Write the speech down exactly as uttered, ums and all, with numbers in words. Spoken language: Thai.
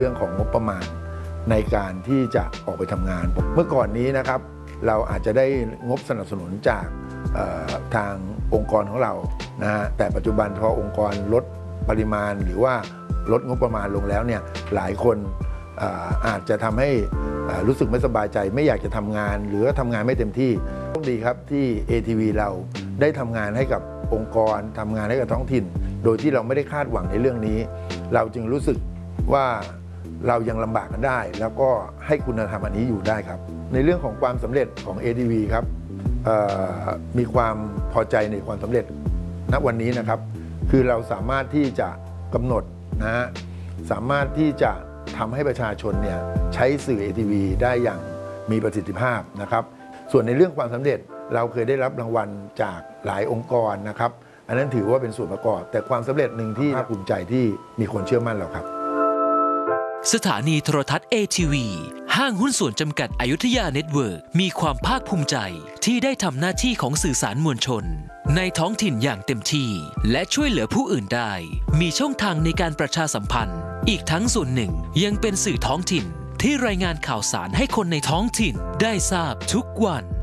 เรื่องของงบประมาณในการที่จะออกไปทำงานเมื่อก่อนนี้นะครับเราอาจจะได้งบสนับสนุนจากทางองค์กรของเรานะฮะแต่ปัจจุบันพอองค์กรลดปริมาณหรือว่าลดงบประมาณลงแล้วเนี่ยหลายคนอาจจะทำให้รู้สึกไม่สบายใจไม่อยากจะทำงานหรือทำงานไม่เต็มที่โชคดีครับที่ เอ ที วี เราได้ทำงานให้กับองค์กรทำงานให้กับท้องถิ่นโดยที่เราไม่ได้คาดหวังในเรื่องนี้เราจึงรู้สึกว่าเรายังลำบากกันได้แล้วก็ให้คุณธรรมอันนี้อยู่ได้ครับในเรื่องของความสำเร็จของ เอ ที วี ครับมีความพอใจในความสำเร็จณวันนี้นะครับคือเราสามารถที่จะกำหนดนะฮะสามารถที่จะทำให้ประชาชนเนี่ยใช้สื่อ เอ ที วี ได้อย่างมีประสิทธิภาพนะครับส่วนในเรื่องความสำเร็จเราเคยได้รับรางวัลจากหลายองค์กรนะครับอันนั้นถือว่าเป็นส่วนประกอบแต่ความสำเร็จหนึ่งที่ภาคภูมิใจที่มีคนเชื่อมั่นเราครับสถานีโทรทัศน์ เอ ที วี ห้างหุ้นส่วนจำกัดอยุธยาเน็ตเวิร์กมีความภาคภูมิใจที่ได้ทำหน้าที่ของสื่อสารมวลชนในท้องถิ่นอย่างเต็มที่และช่วยเหลือผู้อื่นได้มีช่องทางในการประชาสัมพันธ์อีกทั้งส่วนหนึ่งยังเป็นสื่อท้องถิ่นที่รายงานข่าวสารให้คนในท้องถิ่นได้ทราบทุกวัน